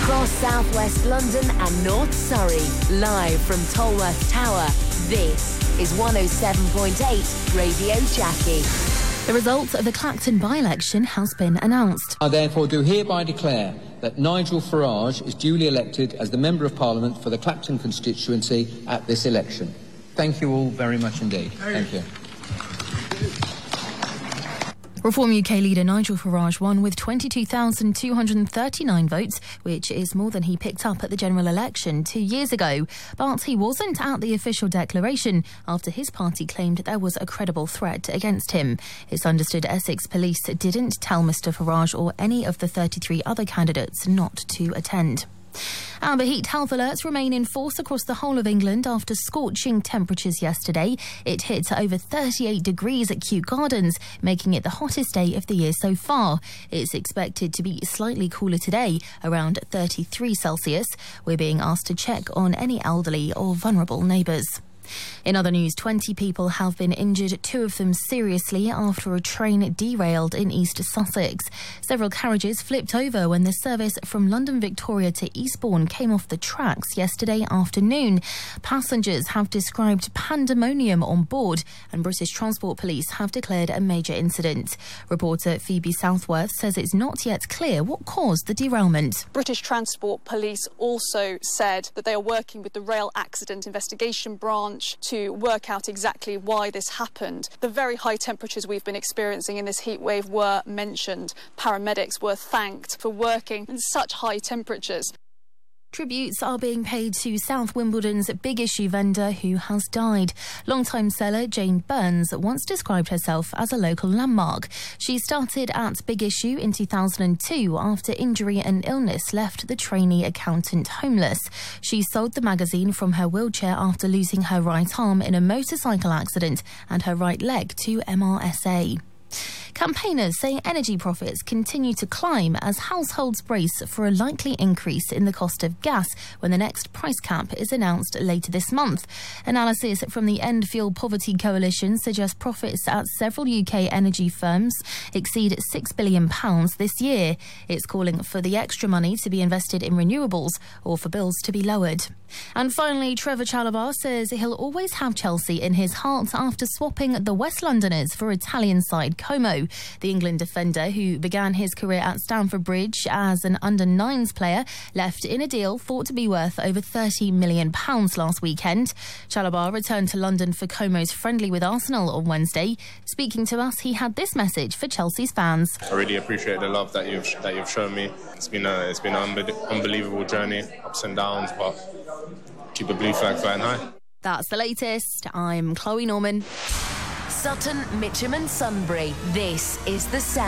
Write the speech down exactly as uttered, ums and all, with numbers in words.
Across southwest London and North Surrey, live from Tolworth Tower, this is one oh seven point eight Radio Jackie. The result of the Clacton by-election has been announced. I therefore do hereby declare that Nigel Farage is duly elected as the Member of Parliament for the Clacton constituency at this election. Thank you all very much indeed. Thank you. Reform U K leader Nigel Farage won with twenty-two thousand two hundred thirty-nine votes, which is more than he picked up at the general election two years ago. But he wasn't at the official declaration after his party claimed there was a credible threat against him. It's understood Essex Police didn't tell Mr Farage or any of the thirty-three other candidates not to attend. Amber heat health alerts remain in force across the whole of England after scorching temperatures yesterday. It hit over thirty-eight degrees at Kew Gardens, making it the hottest day of the year so far. It's expected to be slightly cooler today, around thirty-three Celsius. We're being asked to check on any elderly or vulnerable neighbours. In other news, twenty people have been injured, two of them seriously, after a train derailed in East Sussex. Several carriages flipped over when the service from London Victoria to Eastbourne came off the tracks yesterday afternoon. Passengers have described pandemonium on board, and British Transport Police have declared a major incident. Reporter Phoebe Southworth says it's not yet clear what caused the derailment. British Transport Police also said that they are working with the Rail Accident Investigation Branch to work out exactly why this happened. The very high temperatures we've been experiencing in this heat wave were mentioned. Paramedics were thanked for working in such high temperatures. Tributes are being paid to South Wimbledon's big issue vendor who has died. Longtime seller Jane Burns once described herself as a local landmark. She started at Big Issue in two thousand two after injury and illness left the trainee accountant homeless. She sold the magazine from her wheelchair after losing her right arm in a motorcycle accident and her right leg to M R S A. Campaigners say energy profits continue to climb as households brace for a likely increase in the cost of gas when the next price cap is announced later this month. Analysis from the End Fuel Poverty Coalition suggests profits at several U K energy firms exceed six billion pounds this year. It's calling for the extra money to be invested in renewables or for bills to be lowered. And finally, Trevor Chalobah says he'll always have Chelsea in his heart after swapping the West Londoners for Italian side Como. The England defender, who began his career at Stamford Bridge as an under nines player, left in a deal thought to be worth over thirty million pounds last weekend. Chalobah returned to London for Como's friendly with Arsenal on Wednesday. Speaking to us, he had this message for Chelsea's fans. I really appreciate the love that you've that you've shown me. It's been a it's been an unbe- unbelievable journey, ups and downs, but keep the blue flag flying high. That's the latest. I'm Chloe Norman. Sutton, Mitcham and Sunbury. This is the sound.